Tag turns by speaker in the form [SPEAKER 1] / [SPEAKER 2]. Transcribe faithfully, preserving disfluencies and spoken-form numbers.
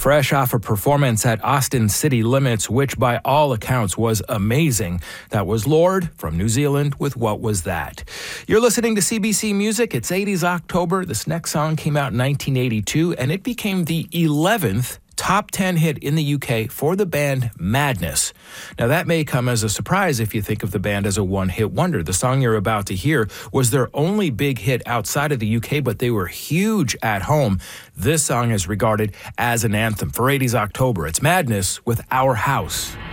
[SPEAKER 1] Fresh off a performance at Austin City Limits, which by all accounts was amazing. That was Lorde from New Zealand with What Was That? You're listening to C B C Music. It's eighties October. This next song came out in nineteen eighty-two, and it became the eleventh top ten hit in the U K for the band Madness. Now, that may come as a surprise if you think of the band as a one-hit wonder. The song you're about to hear was their only big hit outside of the U K, but they were huge at home. This song is regarded as an anthem for eighties October. It's Madness with Our House.